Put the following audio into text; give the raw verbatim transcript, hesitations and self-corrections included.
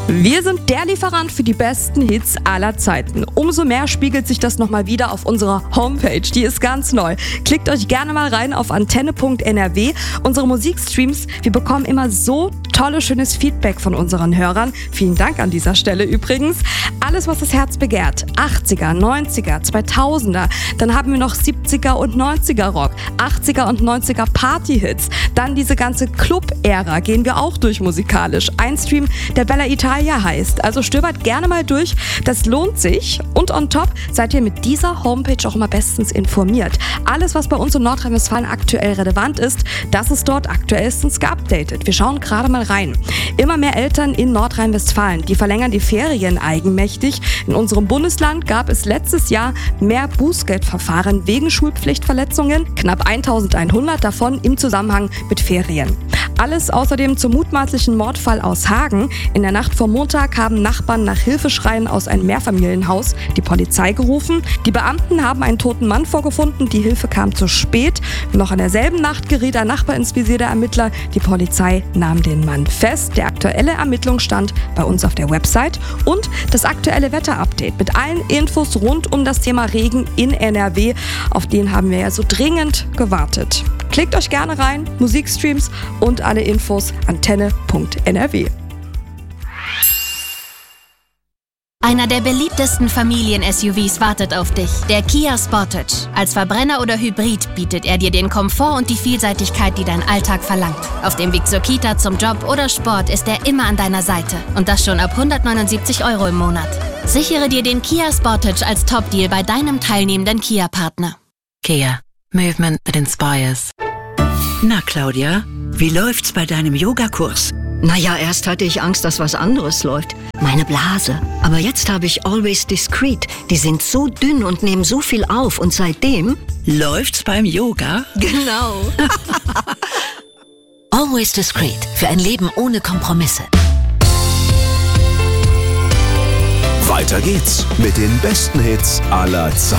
Wir sind der Lieferant für die besten Hits aller Zeiten. Umso mehr spiegelt sich das nochmal wieder auf unserer Homepage. Die ist ganz neu. Klickt euch gerne mal rein auf antenne punkt n r w. Unsere Musikstreams, wir bekommen immer so tolles, schönes Feedback von unseren Hörern. Vielen Dank an dieser Stelle übrigens. Alles, was das Herz begehrt. achtziger, neunziger, zweitausender. Dann haben wir noch siebziger und neunziger Rock. achtziger und neunziger Party-Hits. Dann diese ganze Club-Ära gehen wir auch durch musikalisch. Ein Stream, der Bella Italia heißt. Also stöbert gerne mal durch. Das lohnt sich. Und on top seid ihr mit dieser Homepage auch immer bestens informiert. Alles, was bei uns in Nordrhein-Westfalen aktuell relevant ist, das ist dort aktuellstens geupdatet. Wir schauen gerade mal rein. Immer mehr Eltern in Nordrhein-Westfalen, die verlängern die Ferien eigenmächtig. In unserem Bundesland gab es letztes Jahr mehr Bußgeldverfahren wegen Schulpflichtverletzungen. Knapp eintausendeinhundert davon im Zusammenhang mit Ferien. Alles außerdem zum mutmaßlichen Mordfall aus Hagen. In der Nacht vor Montag haben Nachbarn nach Hilfeschreien aus einem Mehrfamilienhaus die Polizei gerufen. Die Beamten haben einen toten Mann vorgefunden. Die Hilfe kam zu spät. Noch in derselben Nacht geriet ein Nachbar ins Visier der Ermittler. Die Polizei nahm den Mann fest. Der aktuelle Ermittlungsstand bei uns auf der Website und das aktuelle Wetterupdate mit allen Infos rund um das Thema Regen in N R W. Auf den haben wir ja so dringend gewartet. Klickt euch gerne rein, Musikstreams und alle Infos antenne punkt n r w. Einer der beliebtesten Familien-S U Vs wartet auf dich, der Kia Sportage. Als Verbrenner oder Hybrid bietet er dir den Komfort und die Vielseitigkeit, die dein Alltag verlangt. Auf dem Weg zur Kita, zum Job oder Sport ist er immer an deiner Seite. Und das schon ab hundertneunundsiebzig Euro im Monat. Sichere dir den Kia Sportage als Top-Deal bei deinem teilnehmenden Kia-Partner. Kia. Movement that inspires. Na, Claudia, wie läuft's bei deinem Yogakurs? Naja, erst hatte ich Angst, dass was anderes läuft. Meine Blase. Aber jetzt habe ich Always Discreet. Die sind so dünn und nehmen so viel auf. Und seitdem... Läuft's beim Yoga? Genau. Always Discreet. Für ein Leben ohne Kompromisse. Weiter geht's mit den besten Hits aller Zeiten.